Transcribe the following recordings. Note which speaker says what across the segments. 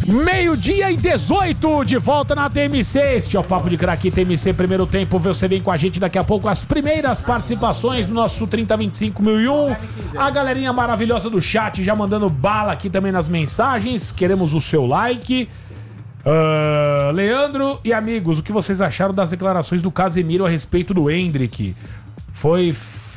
Speaker 1: Meio-dia e 18, de volta na TMC. Este é o Papo de Craque TMC, primeiro tempo. Você vem com a gente daqui a pouco as primeiras participações no nosso 3025.001. A galerinha maravilhosa do chat já mandando bala aqui também nas mensagens. Queremos o seu like. Leandro e amigos, o que vocês acharam das declarações do Casemiro a respeito do Endrick? Foi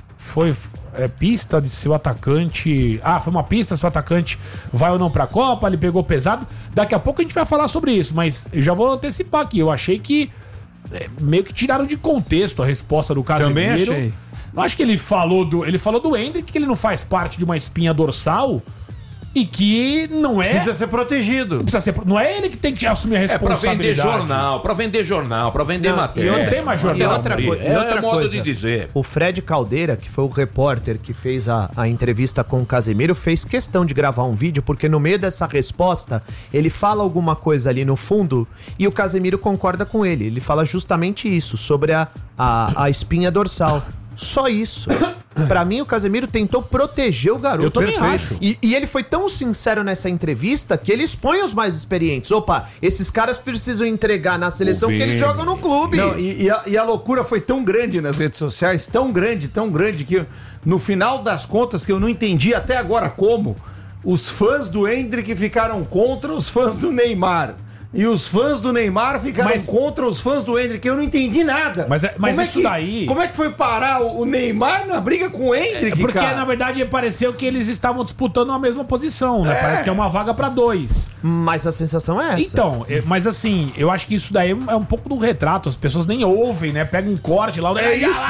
Speaker 1: pista de seu atacante. Foi uma pista, seu atacante vai ou não pra Copa, ele pegou pesado. Daqui a pouco a gente vai falar sobre isso, mas eu já vou antecipar aqui. Eu achei que meio que tiraram de contexto a resposta do Casemiro. Também achei. Eu acho que ele falou do Endrick, que ele não faz parte de uma espinha dorsal e que não é...
Speaker 2: Precisa ser protegido.
Speaker 1: Não é ele que tem que assumir a responsabilidade.
Speaker 3: Pra vender jornal, pra vender matéria.
Speaker 1: Não tem mais jornal.
Speaker 4: E outra
Speaker 3: modo
Speaker 4: coisa,
Speaker 3: de dizer.
Speaker 4: O Fred Caldeira, que foi o repórter que fez a entrevista com o Casemiro, fez questão de gravar um vídeo, porque no meio dessa resposta, ele fala alguma coisa ali no fundo e o Casemiro concorda com ele. Ele fala justamente isso, sobre a espinha dorsal. Só isso. Pra mim, o Casemiro tentou proteger o garoto.
Speaker 1: Eu também acho.
Speaker 4: E ele foi tão sincero nessa entrevista que ele expõe os mais experientes. Opa, esses caras precisam entregar na seleção que eles jogam no clube.
Speaker 2: Não, e a loucura foi tão grande nas redes sociais, tão grande, que no final das contas, que eu não entendi até agora como, os fãs do Endrick ficaram contra os fãs do Neymar. E os fãs do Neymar ficaram contra os fãs do Endrick. Eu não entendi nada.
Speaker 1: Mas isso daí...
Speaker 2: Como é que foi parar o Neymar na briga com o Endrick,
Speaker 1: porque,
Speaker 2: cara?
Speaker 1: na verdade, pareceu que eles estavam disputando a mesma posição, né? Parece que é uma vaga pra dois.
Speaker 4: Mas a sensação é essa.
Speaker 1: Então, mas assim, eu acho que isso daí é um pouco do retrato. As pessoas nem ouvem, né? Pega um corte lá...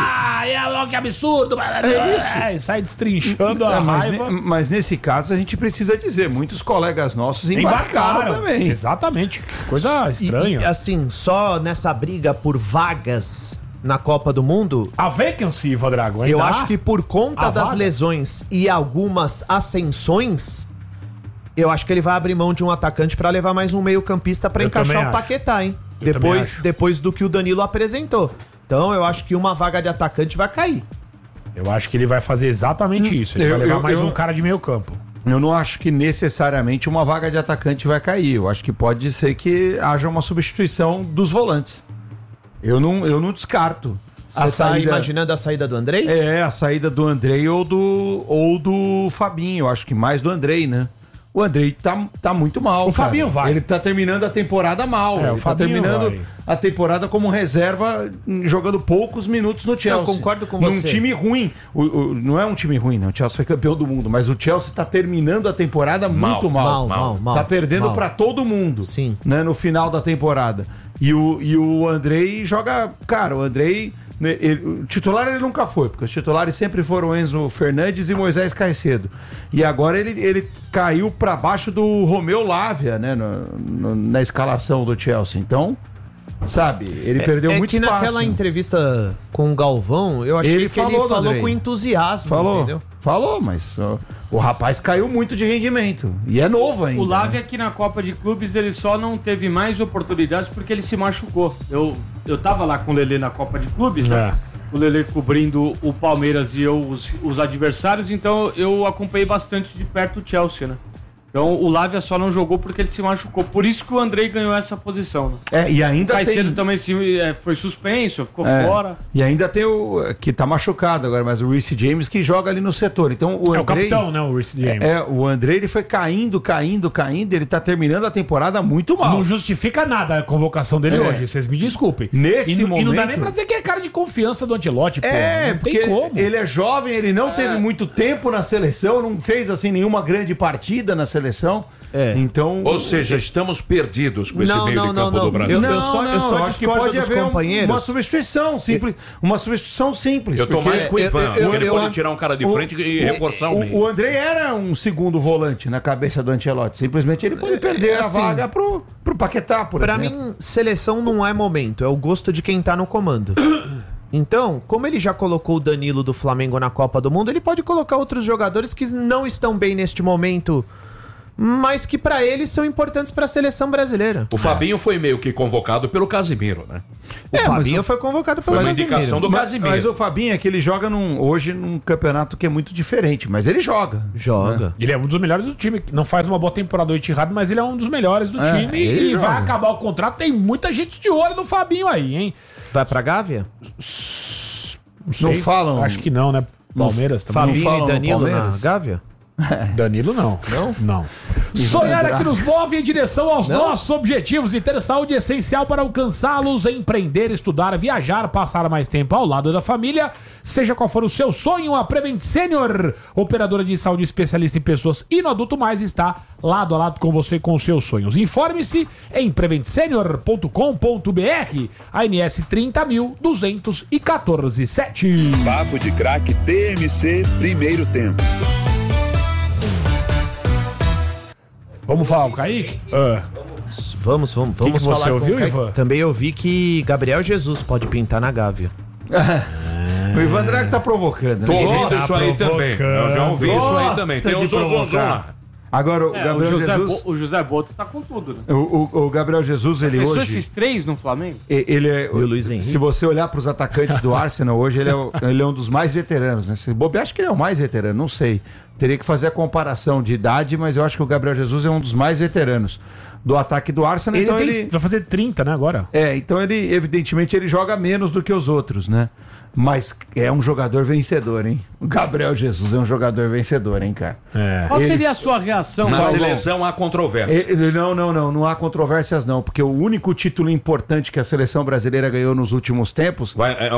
Speaker 1: que absurdo! E sai destrinchando a raiva.
Speaker 2: Mas nesse caso, a gente precisa dizer, muitos colegas nossos embarcaram também.
Speaker 1: Exatamente. Coisa estranha.
Speaker 4: E, assim, só nessa briga por vagas na Copa do Mundo...
Speaker 1: A vacancy, Vadrago, ainda
Speaker 4: eu acho que por conta das
Speaker 1: vagas.
Speaker 4: lesões e algumas ascensões, eu acho que ele vai abrir mão de um atacante pra levar mais um meio-campista pra encaixar o Paquetá, hein? Depois do que o Danilo apresentou. Então, eu acho que uma vaga de atacante vai cair.
Speaker 1: Eu acho que ele vai fazer exatamente isso. Ele vai levar mais um cara de meio campo.
Speaker 2: Eu não acho que necessariamente uma vaga de atacante vai cair. Eu acho que pode ser que haja uma substituição dos volantes. Eu não descarto.
Speaker 4: Você tá imaginando a saída do Andrei?
Speaker 2: A saída do Andrei ou do Fabinho. Eu acho que mais do Andrei, né? O Andrei tá muito mal.
Speaker 1: O Fabinho vai.
Speaker 2: Ele tá terminando a temporada mal. Ele tá terminando a temporada como reserva, jogando poucos minutos no Chelsea.
Speaker 4: Eu concordo com você.
Speaker 2: Num time ruim. Não é um time ruim, não. O Chelsea foi campeão do mundo, mas o Chelsea tá terminando a temporada muito mal. Tá perdendo pra todo mundo.
Speaker 4: Sim.
Speaker 2: Né, no final da temporada. E o Andrei joga... Cara, o Andrei... O titular ele nunca foi, porque os titulares sempre foram Enzo Fernandes e Moisés Caicedo. E agora ele caiu pra baixo do Romeu Lavia, né, na escalação do Chelsea. Então, sabe, ele perdeu muito espaço.
Speaker 4: Naquela entrevista com o Galvão, eu achei que ele falou com entusiasmo, entendeu?
Speaker 2: Falou, mas o rapaz caiu muito de rendimento. E é novo ainda.
Speaker 5: O Lavia aqui na Copa de Clubes, ele só não teve mais oportunidades porque ele se machucou. Eu tava lá com o Lelê na Copa de Clubes, né? O Lelê cobrindo o Palmeiras e eu os adversários, então eu acompanhei bastante de perto o Chelsea, né? Então o Lavia só não jogou porque ele se machucou. Por isso que o Andrei ganhou essa posição, né?
Speaker 2: E ainda
Speaker 5: o Caicedo também foi suspenso, ficou fora.
Speaker 2: E ainda tem o que tá machucado agora, mas o Reece James que joga ali no setor. Então o Andrei,
Speaker 1: o capitão, né, o Reece James.
Speaker 2: O Andrei ele foi caindo, ele tá terminando a temporada muito mal.
Speaker 1: Não justifica nada a convocação dele hoje, vocês me desculpem.
Speaker 2: Nesse momento...
Speaker 1: E não dá nem pra dizer que é cara de confiança do Ancelotti, pô. Não
Speaker 2: porque
Speaker 1: tem como.
Speaker 2: Ele é jovem, ele não teve muito tempo na seleção, não fez assim nenhuma grande partida na seleção. Então,
Speaker 3: ou seja, estamos perdidos com esse meio de campo do Brasil.
Speaker 4: Eu só
Speaker 2: acho que pode haver uma substituição simples. Uma substituição simples.
Speaker 3: Eu tô mais com o Ivan. Ele pode tirar um cara de frente e reforçar o meio.
Speaker 2: O Andrei era um segundo volante na cabeça do Ancelotti. Simplesmente ele pode perder a vaga pro Paquetá, por exemplo.
Speaker 4: Pra mim, seleção não é momento. É o gosto de quem tá no comando. Então, como ele já colocou o Danilo do Flamengo na Copa do Mundo, ele pode colocar outros jogadores que não estão bem neste momento mas que pra eles são importantes pra seleção brasileira.
Speaker 3: O Fabinho foi meio que convocado pelo Casimiro, né?
Speaker 4: O Fabinho foi convocado pelo
Speaker 3: Foi uma
Speaker 4: Casemiro.
Speaker 3: indicação do Casimiro.
Speaker 2: Mas o Fabinho é que ele joga hoje num campeonato que é muito diferente, mas ele joga.
Speaker 4: Joga.
Speaker 1: Ele é um dos melhores do time. Não faz uma boa temporada do Etihad, mas ele é um dos melhores do time.
Speaker 2: ele
Speaker 1: E
Speaker 2: joga.
Speaker 1: vai acabar o contrato. Tem muita gente de olho no Fabinho aí, hein?
Speaker 4: Vai pra Gávea?
Speaker 1: Não
Speaker 2: falam-
Speaker 1: Acho que não, né? Palmeiras também.
Speaker 4: Fabinho
Speaker 2: falam
Speaker 4: e
Speaker 2: no
Speaker 4: Danilo na
Speaker 2: Palmeiras?
Speaker 4: Gávea?
Speaker 1: Danilo não. Não? Sonhar é que nos move em direção aos nossos objetivos e ter saúde é essencial para alcançá-los, empreender, estudar, viajar, passar mais tempo ao lado da família. Seja qual for o seu sonho, a Prevent Senior, operadora de saúde especialista em pessoas e no adulto mais, está lado a lado com você com os seus sonhos. Informe-se em preventsenior.com.br, ANS 30.214.7.
Speaker 6: Papo de Craque TMC, primeiro tempo.
Speaker 1: Vamos falar o Kaique?
Speaker 4: Vamos
Speaker 1: que
Speaker 4: falar
Speaker 1: você
Speaker 4: com
Speaker 1: ouviu,
Speaker 4: o Kaique.
Speaker 1: Ivan?
Speaker 4: Também ouvi que Gabriel Jesus pode pintar na Gávea.
Speaker 2: O Ivan Drago tá provocando,
Speaker 3: Tô
Speaker 2: né?
Speaker 3: ouvindo isso aí também. Eu já ouvi isso aí também. Tem
Speaker 2: Gosta
Speaker 3: o
Speaker 2: de
Speaker 3: Zonzonzon
Speaker 2: provocar.
Speaker 3: lá.
Speaker 2: Agora, o Gabriel Jesus...
Speaker 5: O José Boto tá com tudo, né?
Speaker 2: O Gabriel Jesus, ele
Speaker 5: Pensou
Speaker 2: hoje...
Speaker 5: esses 3 no Flamengo?
Speaker 2: Ele é,
Speaker 4: E o Luiz Henrique?
Speaker 2: se você olhar para os atacantes do Arsenal hoje, ele é um dos mais veteranos, né? Se bobear, acho que ele é o mais veterano, não sei. Teria que fazer a comparação de idade, mas eu acho que o Gabriel Jesus é um dos mais veteranos do ataque do Arsenal. Então
Speaker 1: Vai fazer 30, né, agora?
Speaker 2: então ele, evidentemente, ele joga menos do que os outros, né? Mas é um jogador vencedor, hein? O Gabriel Jesus é um jogador vencedor, hein, cara?
Speaker 5: Qual seria a sua reação?
Speaker 3: Na
Speaker 5: Paulo?
Speaker 3: seleção há controvérsia.
Speaker 2: Não há controvérsias não, porque o único título importante que a seleção brasileira ganhou nos últimos tempos,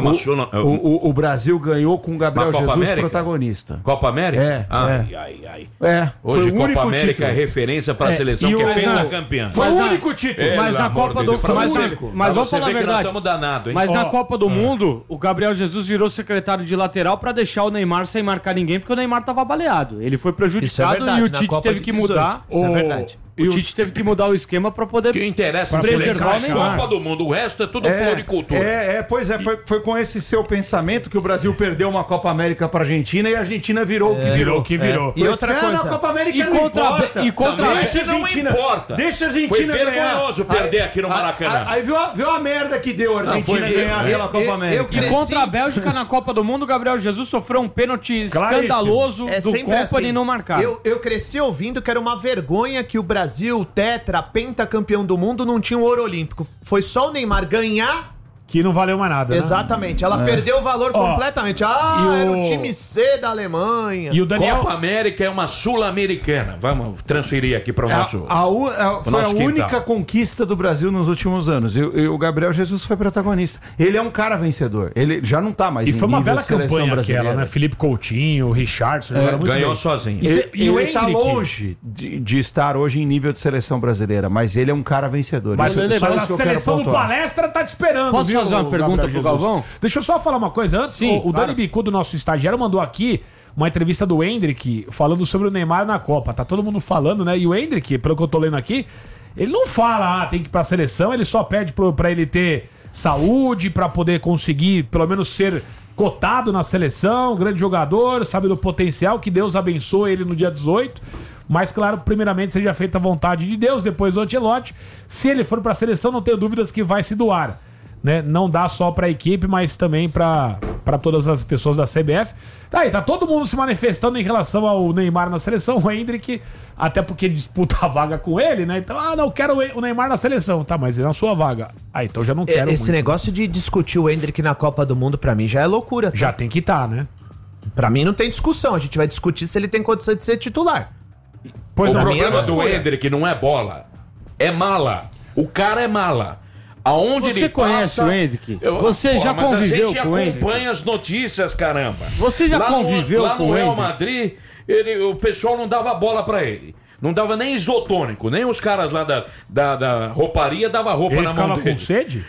Speaker 2: o Brasil ganhou com o Gabriel
Speaker 3: Na Copa
Speaker 2: Jesus
Speaker 3: América?
Speaker 2: protagonista.
Speaker 3: Copa América?
Speaker 2: É,
Speaker 3: Ai.
Speaker 2: Foi
Speaker 3: Hoje
Speaker 2: o
Speaker 3: Copa
Speaker 2: único
Speaker 3: América
Speaker 2: título.
Speaker 3: é referência para a seleção
Speaker 1: e
Speaker 3: que
Speaker 1: o-
Speaker 3: é pentacampeã.
Speaker 2: Foi o
Speaker 5: Mas
Speaker 2: único título.
Speaker 5: Mas na Copa do- mas vamos falar a verdade.
Speaker 3: Estamos danados, hein?
Speaker 5: Mas na
Speaker 1: Ó,
Speaker 5: Copa do Mundo, o Gabriel Jesus virou secretário de lateral pra deixar o Neymar sem marcar ninguém, porque o Neymar tava baleado. Ele foi
Speaker 4: Isso é
Speaker 5: prejudicado
Speaker 4: verdade,
Speaker 5: e o
Speaker 4: na
Speaker 5: Tite
Speaker 4: Copa
Speaker 5: teve
Speaker 4: de
Speaker 5: que
Speaker 4: 18.
Speaker 5: mudar.
Speaker 4: Isso é verdade.
Speaker 5: O Tite teve que mudar o esquema pra poder
Speaker 3: O que interessa é a
Speaker 5: preservar
Speaker 3: seleção,
Speaker 5: o
Speaker 3: a
Speaker 5: Neymar.
Speaker 3: Copa do Mundo. O resto é tudo floricultura.
Speaker 2: Pois é, foi com esse seu pensamento que o Brasil perdeu uma Copa América pra Argentina e a Argentina virou o que virou.
Speaker 1: Virou que virou.
Speaker 4: E outra coisa.
Speaker 2: A Copa América
Speaker 5: E
Speaker 2: não
Speaker 5: contra-
Speaker 2: importa.
Speaker 5: e contra-
Speaker 3: Também
Speaker 2: Deixa a
Speaker 3: não
Speaker 2: Argentina,
Speaker 3: importa.
Speaker 2: Deixa a
Speaker 3: Foi
Speaker 2: Argentina ganhar.
Speaker 3: vergonhoso perder aqui no Maracanã.
Speaker 2: Aí viu a merda que deu a Argentina
Speaker 3: foi-
Speaker 2: ganhar aquela Copa América.
Speaker 5: E contra a Bélgica na Copa do Mundo, o Gabriel Jesus sofreu um pênalti escandaloso
Speaker 4: É
Speaker 5: do
Speaker 4: sempre
Speaker 5: Company
Speaker 4: assim.
Speaker 5: não marcar.
Speaker 4: Eu cresci ouvindo que era uma vergonha que o Brasil, tetra, pentacampeão do mundo, não tinha um ouro olímpico. Foi só o Neymar ganhar.
Speaker 1: Que não valeu mais nada, né?
Speaker 4: Exatamente. Ela perdeu o valor
Speaker 1: Ó,
Speaker 4: completamente.
Speaker 1: e o-
Speaker 4: Era o time C da Alemanha.
Speaker 1: E o Daniel...
Speaker 3: Copa América é uma sul-americana. Vamos transferir aqui para o nosso...
Speaker 2: Foi a
Speaker 3: nosso
Speaker 2: única
Speaker 3: quintal.
Speaker 2: conquista do Brasil nos últimos anos. E o Gabriel Jesus foi protagonista. Ele é um cara vencedor. Ele já não tá mais
Speaker 1: E foi uma
Speaker 2: nível
Speaker 1: bela
Speaker 2: de seleção
Speaker 1: campanha
Speaker 2: brasileira.
Speaker 1: aquela, né? Felipe Coutinho, o Richardson, jogaram muito
Speaker 3: ganhou
Speaker 1: bem.
Speaker 3: sozinho.
Speaker 1: E o
Speaker 2: Ele tá
Speaker 1: Endrick?
Speaker 2: longe de estar hoje em nível de seleção brasileira, mas ele é um cara vencedor.
Speaker 1: Mas,
Speaker 2: Isso-
Speaker 1: mas
Speaker 2: só isso
Speaker 1: a
Speaker 2: que eu quero
Speaker 1: seleção do
Speaker 2: pontuar.
Speaker 1: Palestra tá te esperando,
Speaker 5: Posso fazer uma pergunta
Speaker 1: Gabriel
Speaker 5: pro Galvão?
Speaker 1: Deixa eu só falar uma coisa antes.
Speaker 5: Sim,
Speaker 1: o Dani
Speaker 5: claro.
Speaker 1: Bicudo, nosso estagiário, mandou aqui uma entrevista do Endrick falando sobre o Neymar na Copa. Tá todo mundo falando, né? E o Endrick, pelo que eu tô lendo aqui, ele não fala, tem que ir pra seleção, ele só pede pra ele ter saúde, pra poder conseguir, pelo menos, ser cotado na seleção, grande jogador, sabe do potencial, que Deus abençoe ele no dia 18. Mas, claro, primeiramente seja feita a vontade de Deus, depois do Ancelotti. Se ele for pra seleção, não tenho dúvidas que vai se doar. Né? Não dá só pra equipe, mas também pra todas as pessoas da CBF. Tá aí, tá todo mundo se manifestando em relação ao Neymar na seleção, o Endrick, até porque disputa a vaga com ele, né? Então, não, eu quero o Neymar na seleção. Tá, mas ele na sua vaga. Ah, então já não quero
Speaker 4: Esse
Speaker 1: muito.
Speaker 4: negócio de discutir o Endrick na Copa do Mundo, pra mim, já é loucura. Tá?
Speaker 1: Já tem que estar, né?
Speaker 4: Pra mim não tem discussão. A gente vai discutir se ele tem condição de ser titular.
Speaker 1: Pois
Speaker 3: O
Speaker 1: não.
Speaker 3: problema do Endrick não é bola, é mala. O cara é mala. Aonde
Speaker 5: Você
Speaker 3: ele
Speaker 5: conhece
Speaker 3: passa,
Speaker 5: o Endrick? Você já
Speaker 3: mas
Speaker 5: conviveu
Speaker 3: a gente
Speaker 5: com o Endrick?
Speaker 3: acompanha as notícias, caramba.
Speaker 5: Você já conviveu
Speaker 3: lá
Speaker 5: com
Speaker 3: no
Speaker 5: o
Speaker 3: Real
Speaker 5: Endrick?
Speaker 3: Madrid, o pessoal não dava bola pra ele. Não dava nem isotônico, nem os caras lá da rouparia dava roupa
Speaker 1: Ele
Speaker 3: na
Speaker 1: ficava
Speaker 3: mão
Speaker 1: com
Speaker 3: dele.
Speaker 1: sede?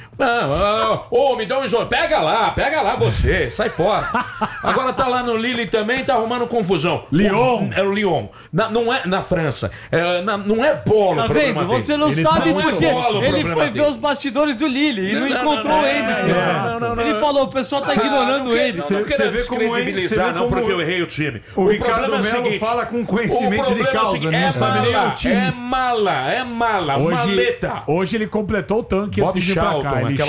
Speaker 3: Não, me dá um isotônico. Pega lá você, sai fora. Agora tá lá no Lille também, tá arrumando confusão.
Speaker 1: Lyon.
Speaker 3: É o Lyon. Não é na França. Não é bola
Speaker 5: Tá
Speaker 3: o problema
Speaker 5: vendo?
Speaker 3: dele.
Speaker 5: Você não
Speaker 3: Ele
Speaker 5: sabe
Speaker 3: não é
Speaker 5: porque
Speaker 3: bola o
Speaker 5: ele
Speaker 3: problema
Speaker 5: foi
Speaker 3: dele.
Speaker 5: ver os bastidores do Lille e não encontrou o Endrick. Ele falou, o pessoal tá ignorando ele.
Speaker 3: Não
Speaker 2: Você
Speaker 3: quero
Speaker 2: vê como ele-
Speaker 3: descredibilizar,
Speaker 2: você vê
Speaker 3: não,
Speaker 2: como
Speaker 3: porque eu errei o time.
Speaker 2: o Ricardo
Speaker 3: problema é o
Speaker 2: Melo
Speaker 3: seguinte,
Speaker 2: fala com conhecimento
Speaker 3: o problema
Speaker 2: de causa,
Speaker 3: é o seguinte,
Speaker 2: né?
Speaker 3: é
Speaker 1: sabe nem o time.
Speaker 3: É mala, maleta.
Speaker 1: Hoje ele completou o tanque antes de vir pra cá. Ele